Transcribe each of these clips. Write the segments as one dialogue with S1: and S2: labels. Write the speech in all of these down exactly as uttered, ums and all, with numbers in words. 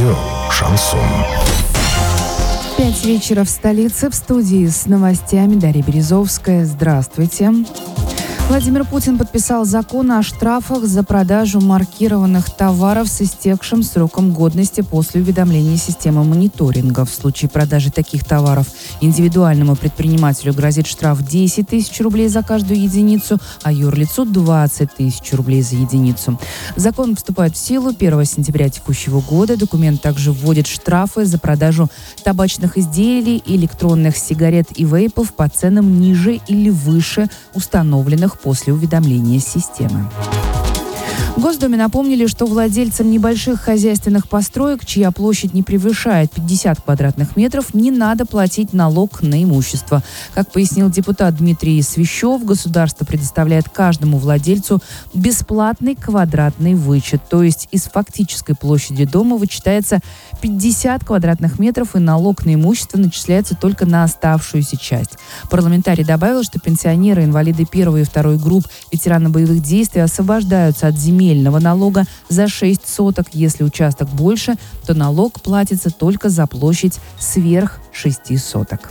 S1: Радио «Шансон».
S2: Пять вечера в столице. В студии с новостями Дарья Березовская. Здравствуйте. Владимир Путин подписал закон о штрафах за продажу маркированных товаров с истекшим сроком годности после уведомления системы мониторинга. В случае продажи таких товаров индивидуальному предпринимателю грозит штраф десять тысяч рублей за каждую единицу, а юрлицу двадцать тысяч рублей за единицу. Закон вступает в силу первого сентября текущего года. Документ также вводит штрафы за продажу табачных изделий, электронных сигарет и вейпов по ценам ниже или выше установленных после уведомления системы. В Госдуме напомнили, что владельцам небольших хозяйственных построек, чья площадь не превышает пятьдесят квадратных метров, не надо платить налог на имущество. Как пояснил депутат Дмитрий Свищев, государство предоставляет каждому владельцу бесплатный квадратный вычет. То есть из фактической площади дома вычитается пятьдесят квадратных метров, и налог на имущество начисляется только на оставшуюся часть. Парламентарий добавил, что пенсионеры, инвалиды первой и второй групп, ветераны боевых действий освобождаются от земельного налога за шесть соток. Если участок больше, то налог платится только за площадь сверх шести соток.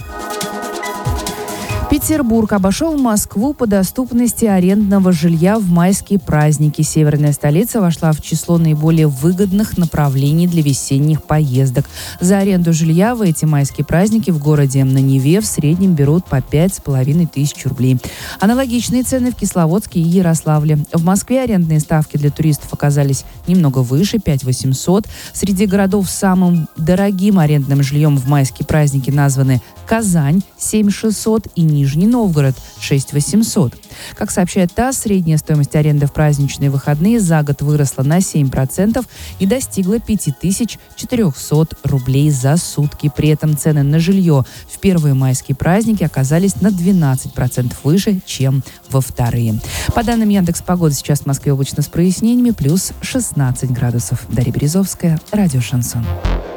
S2: Петербург обошел Москву по доступности арендного жилья в майские праздники. Северная столица вошла в число наиболее выгодных направлений для весенних поездок. За аренду жилья в эти майские праздники в городе на Неве в среднем берут по пять с половиной тысяч рублей. Аналогичные цены в Кисловодске и Ярославле. В Москве арендные ставки для туристов оказались немного выше – пять тысяч восемьсот. Среди городов с самым дорогим арендным жильем в майские праздники названы Казань – семь тысяч шестьсот и Нижний Новгород – шесть тысяч восемьсот. Как сообщает ТАСС, средняя стоимость аренды в праздничные выходные за год выросла на семь процентов и достигла пять тысяч четыреста рублей за сутки. При этом цены на жилье в первые майские праздники оказались на двенадцать процентов выше, чем во вторые. По данным Яндекс.Погоды, сейчас в Москве облачно с прояснениями, плюс шестнадцать градусов. Дарья Березовская, радио «Шансон».